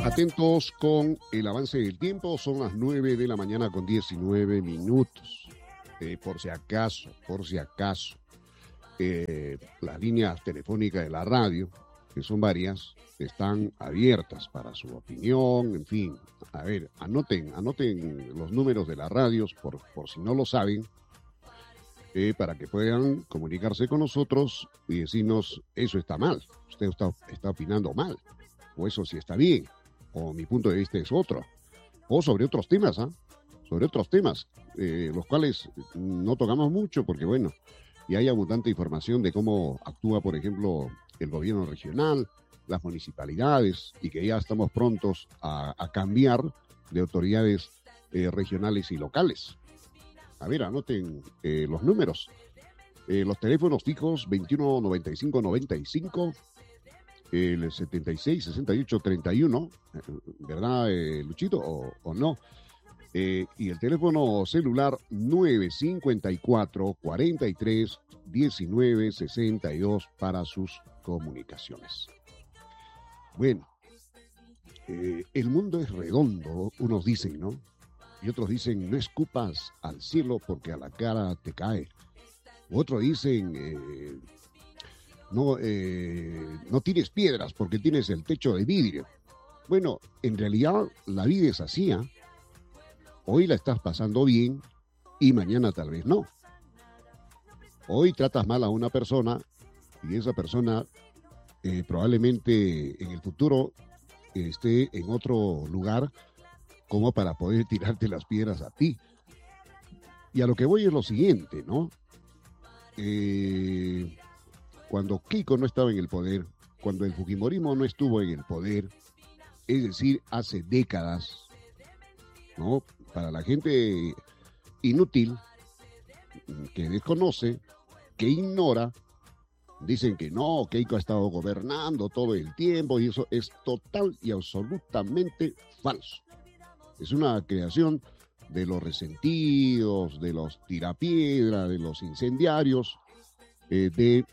Atentos con el avance del tiempo, son las 9 de la mañana con 19 minutos. Por si acaso, las líneas telefónicas de la radio, que son varias, están abiertas para su opinión, en fin. A ver, anoten los números de las radios por si no lo saben, para que puedan comunicarse con nosotros y decirnos, eso está mal, usted está opinando mal, o eso sí está bien, o mi punto de vista es otro, o sobre otros temas, los cuales no tocamos mucho porque, bueno, y hay abundante información de cómo actúa, por ejemplo, el gobierno regional, las municipalidades, y que ya estamos prontos a cambiar de autoridades regionales y locales. A ver, anoten los números. Los teléfonos fijos 21 95 95, el 76 68 31, ¿verdad, Luchito? ¿O no? Y el teléfono celular 954 43 19 62 para sus comunicaciones. Bueno, el mundo es redondo, unos dicen, ¿no? Y otros dicen, no escupas al cielo porque a la cara te cae. Otros dicen, no tires piedras porque tienes el techo de vidrio. Bueno, en realidad la vida es así, ¿eh? Hoy la estás pasando bien y mañana tal vez no. Hoy tratas mal a una persona y esa persona probablemente en el futuro esté en otro lugar como para poder tirarte las piedras a ti. Y a lo que voy es lo siguiente, ¿no? Cuando Keiko no estaba en el poder, cuando el fujimorismo no estuvo en el poder, es decir, hace décadas, ¿no? Para la gente inútil, que desconoce, que ignora, dicen que no, Keiko ha estado gobernando todo el tiempo y eso es total y absolutamente falso. Es una creación de los resentidos, de los tirapiedra, de los incendiarios, de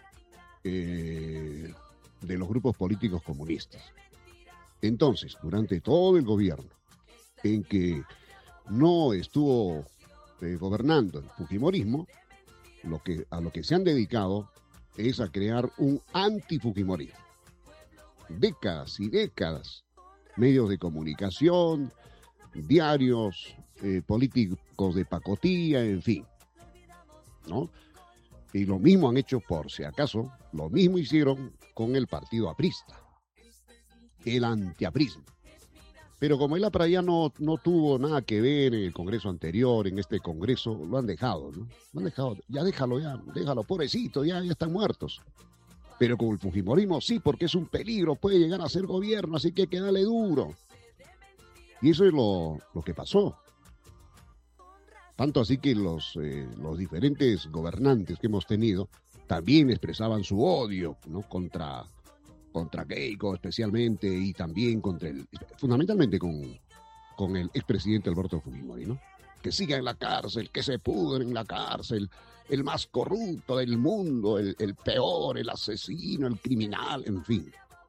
los grupos políticos comunistas. Entonces, durante todo el gobierno en que no estuvo gobernando el fujimorismo, a lo que se han dedicado es a crear un antifujimorismo. Décadas y décadas, medios de comunicación, diarios, políticos de pacotilla, en fin, ¿no? Y lo mismo han hecho, por si acaso, lo mismo hicieron con el partido aprista, el antiaprismo. Pero como el APRA ya no tuvo nada que ver en el Congreso anterior, en este Congreso, lo han dejado, ¿no? Lo han dejado, ya déjalo, pobrecito, ya están muertos. Pero con el fujimorismo sí, porque es un peligro, puede llegar a ser gobierno, así que hay que darle duro. Y eso es lo que pasó. Tanto así que los diferentes gobernantes que hemos tenido también expresaban su odio, ¿no? contra Keiko especialmente, y también fundamentalmente con el expresidente Alberto Fujimori, ¿no? Que siga en la cárcel, que se pudre en la cárcel, el más corrupto del mundo, el peor, el asesino, el criminal, en fin.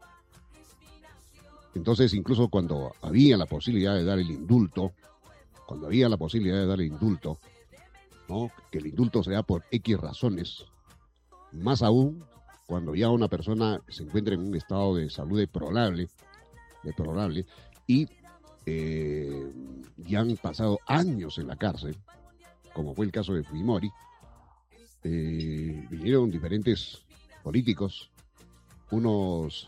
Entonces, incluso cuando había la posibilidad de dar el indulto, ¿no? Que el indulto se da por X razones, más aún cuando ya una persona se encuentra en un estado de salud deplorable, y ya han pasado años en la cárcel, como fue el caso de Fujimori, vinieron diferentes políticos, unos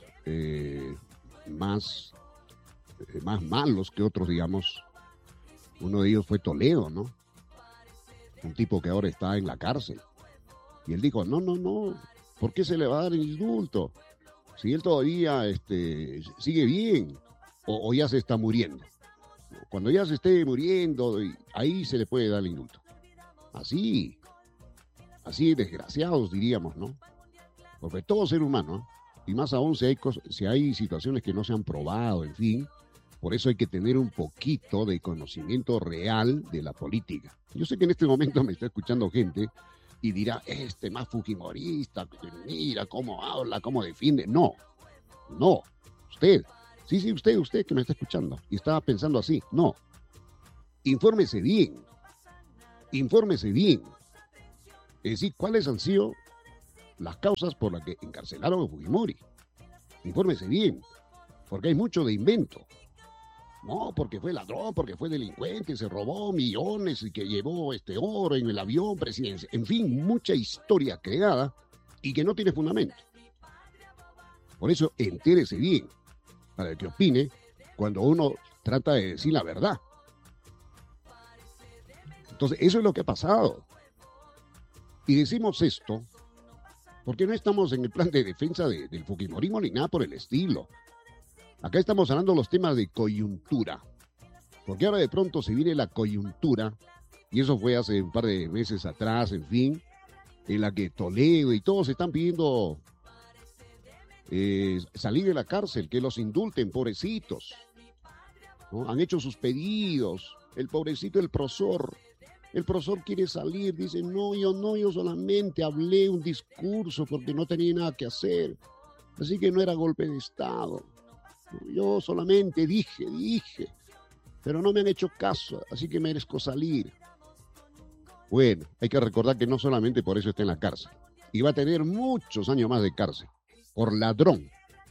más malos que otros, digamos. Uno de ellos fue Toledo, ¿no? Un tipo que ahora está en la cárcel. Y él dijo, no, ¿por qué se le va a dar el indulto? Si él todavía sigue bien o ya se está muriendo. Cuando ya se esté muriendo, ahí se le puede dar el indulto. Así desgraciados diríamos, ¿no? Porque todo ser humano, ¿no? Y más aún si hay situaciones que no se han probado, en fin. Por eso hay que tener un poquito de conocimiento real de la política. Yo sé que en este momento me está escuchando gente y dirá, más fujimorista, mira cómo habla, cómo defiende. No, usted Sí, sí, usted que me está escuchando y estaba pensando así. No, infórmese bien, infórmese bien. Es decir, ¿cuáles han sido las causas por las que encarcelaron a Fujimori? Infórmese bien, porque hay mucho de invento. No, porque fue ladrón, porque fue delincuente, se robó millones y que llevó oro en el avión presidencial. En fin, mucha historia creada y que no tiene fundamento. Por eso, entérese bien, para que opine cuando uno trata de decir la verdad. Entonces, eso es lo que ha pasado. Y decimos esto porque no estamos en el plan de defensa del fujimorismo ni nada por el estilo. Acá estamos hablando de los temas de coyuntura. Porque ahora de pronto se viene la coyuntura, y eso fue hace un par de meses atrás, en fin, en la que Toledo y todos están pidiendo salir de la cárcel, que los indulten, pobrecitos, ¿no? Han hecho sus pedidos, el pobrecito, el profesor quiere salir, dice, yo solamente hablé un discurso porque no tenía nada que hacer, así que no era golpe de Estado, yo solamente dije, pero no me han hecho caso, así que merezco salir. Bueno, hay que recordar que no solamente por eso está en la cárcel, y va a tener muchos años más de cárcel, por ladrón.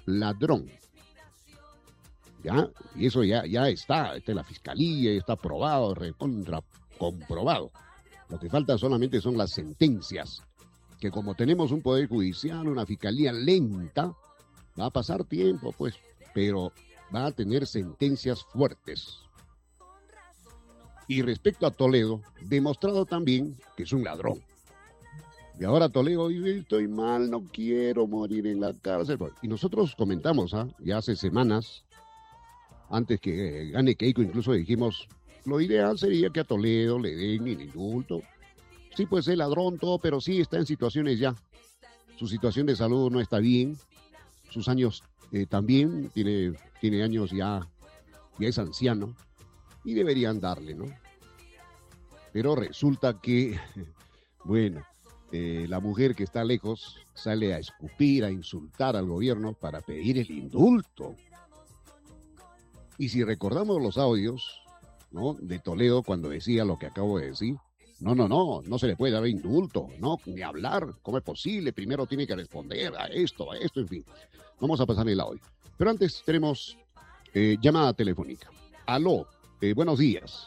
¿Ya? Y eso ya está en la fiscalía, está probado, comprobado. Lo que falta solamente son las sentencias, que como tenemos un poder judicial, una fiscalía lenta, va a pasar tiempo, pues, pero va a tener sentencias fuertes. Y respecto a Toledo, demostrado también que es un ladrón. Y ahora Toledo dice, estoy mal, no quiero morir en la cárcel. Y nosotros comentamos, ya hace semanas, antes que gane Keiko, incluso dijimos, lo ideal sería que a Toledo le den el indulto. Sí, pues es ladrón, todo, pero sí está en situaciones ya. Su situación de salud no está bien. Sus años también, tiene años ya es anciano. Y deberían darle, ¿no? Pero resulta que, bueno, la mujer que está lejos sale a escupir, a insultar al gobierno para pedir el indulto. Y si recordamos los audios, ¿no?, de Toledo cuando decía lo que acabo de decir, no se le puede dar indulto, no, ni hablar, ¿cómo es posible? Primero tiene que responder a esto, en fin. Vamos a pasar el audio. Pero antes tenemos llamada telefónica. Aló, buenos días.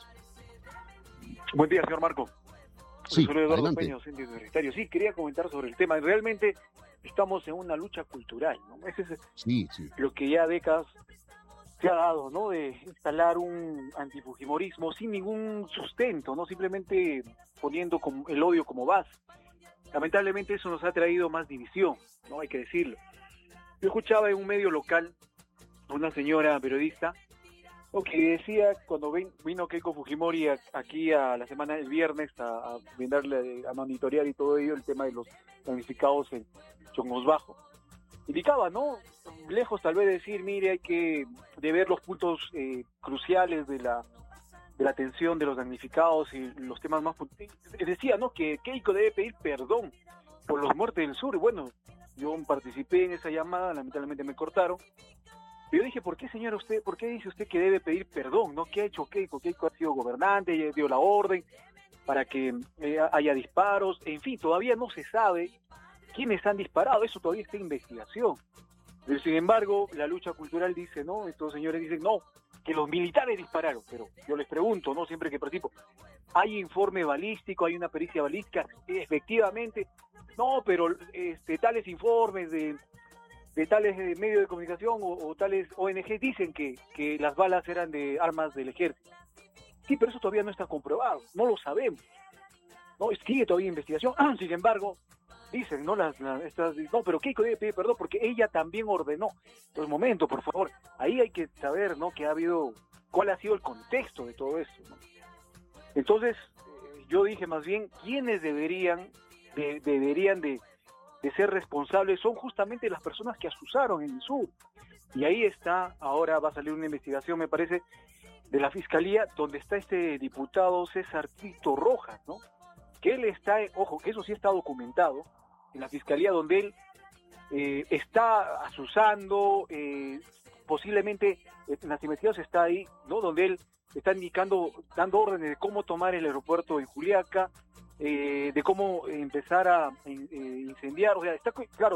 Buen día, señor Marco. Sí, soy Eduardo adelante. Peña, docente universitario. Sí, quería comentar sobre el tema. Realmente estamos en una lucha cultural, ¿no? Ese es Sí. lo que ya décadas se ha dado, ¿no? De instalar un antifujimorismo sin ningún sustento, ¿no? Simplemente poniendo el odio como base. Lamentablemente eso nos ha traído más división, ¿no? Hay que decirlo. Yo escuchaba en un medio local a una señora periodista que decía, cuando vino Keiko Fujimori aquí a la semana del viernes a brindarle, a monitorear y todo ello, el tema de los damnificados en Chongos Bajo, indicaba, ¿no? Lejos tal vez de decir, mire, hay que ver los puntos cruciales de la atención de los damnificados y los temas más... Decía, ¿no?, que Keiko debe pedir perdón por los muertos del sur. Y bueno, yo participé en esa llamada, lamentablemente me cortaron. Pero yo dije, ¿por qué, señora, por qué dice usted que debe pedir perdón, ¿no? ¿Qué ha hecho Keiko? Keiko ha sido gobernante, ella dio la orden para que haya disparos. En fin, todavía no se sabe quiénes han disparado, eso todavía está en investigación. Pero, sin embargo, la lucha cultural dice, ¿no? Estos señores dicen, no, que los militares dispararon. Pero yo les pregunto, ¿no?, siempre que participo, ¿hay informe balístico, hay una pericia balística? Efectivamente, no, pero tales informes de tales medios de comunicación o tales ONG dicen que las balas eran de armas del ejército. Sí, pero eso todavía no está comprobado, no lo sabemos. No, sigue todavía investigación. Sin embargo, dicen, ¿no? No, pero Keiko debe pedir perdón porque ella también ordenó. Entonces, momento, por favor, ahí hay que saber, ¿no?, que ha habido, cuál ha sido el contexto de todo esto, ¿no? Entonces, yo dije más bien, ¿quiénes deberían de ser responsables? Son justamente las personas que asusaron en el sur. Y ahí está, ahora va a salir una investigación, me parece, de la Fiscalía, donde está este diputado César Tito Rojas, ¿no? Que él está, ojo, que eso sí está documentado, en la Fiscalía, donde él está asusando, posiblemente en las investigaciones está ahí, ¿no? Donde él está dando órdenes de cómo tomar el aeropuerto en Juliaca, de cómo empezar a incendiar. O sea, está claro,